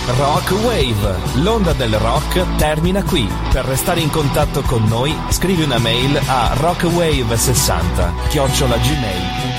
Rock Wave, l'onda del rock termina qui. Per restare in contatto con noi, scrivi una mail a rockwave60@gmail.com.